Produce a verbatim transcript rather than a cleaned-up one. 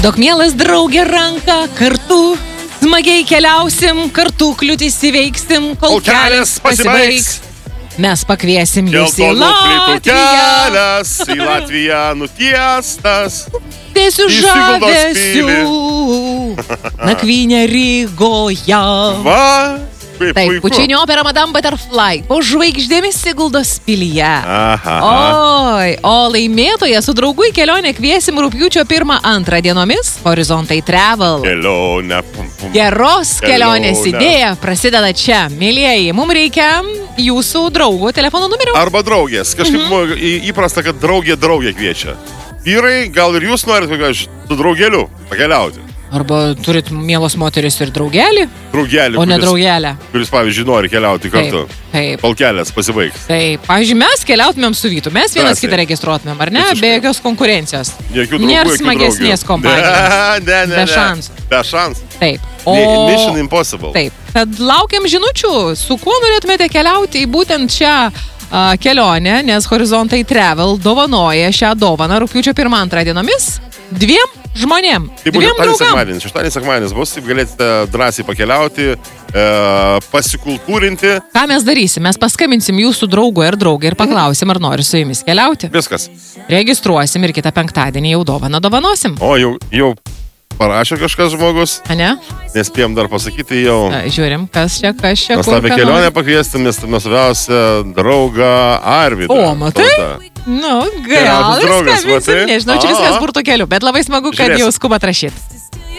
Dok mielas draugė ranką, kartu smagiai keliausim, kartu kliūtis įveiksim, kol, kol kelias pasibaigs. Mes pakviesim jūs į Latviją. Kelias į Latviją nutiestas. Tiesiu žavesiu. Nakvynė Rygoje. Va. Taip, pučinio opera Madame Butterfly po žvaigždėmis Siguldos pilyje. Aha. Oi, o laimėtoje su draugu į kelionę kviesim rugpjūčio pirmą antrą dienomis Horizontai Travel. Kelionė. Geros kelionės idėja prasideda čia. Mielieji, mums reikia jūsų draugų telefono numerio. Arba draugės. Kažkaip mhm. įprasta, kad draugė draugė kviečia. Vyrai, gal ir jūs norit su draugeliu pakeliauti? Arba turit mielos moteris ir draugelį? Draugelį. O ne draugelę. Kuris, pavyzdžiui, nori keliauti kartu. Taip, taip. Kol kelias pasibaigs. Taip, pavyzdžiui, mes keliautumėm su Vytu. Mes vienas kitą registruotumėm, ar ne? Visiškai. Be jokios konkurencijos. Jokių draugų, Nėra smagesnės kompanijos. Ne, ne, ne. Be šansų. Be šansų. Taip. O... Mission impossible. Taip. Tad laukiam žinučių, su kuo norėtumėte keliauti į būtent šią uh, kelionę, nes Horizontai Travel dovanoja šią dovaną rugpjūčio pirmą antrą dienomis dviem žmonėm. Tai dviem draugam. Sekmadienis. Šeštadienis sekmadienis bus, taip galėsite drąsiai pakeliauti, e, pasikultūrinti. Ką mes darysim? Mes paskambinsim jūsų draugui ir draugai ir paklausim, ar nori su jumis keliauti. Viskas. Registruosim ir kitą penktadienį jau dovaną dovanosim. O, jau, jau parašė kažkas žmogus. A ne? Nespėjom dar pasakyti jau. A, žiūrim, kas čia, kas čia. Nuostabią kelionę pakviestim, nes nuostabiausia draugą Arvydą. O, matai? Nu, gal ir skambinsim, nežinau, čia viskas burtų keliu, bet labai smagu, kad jau skubat rašyt.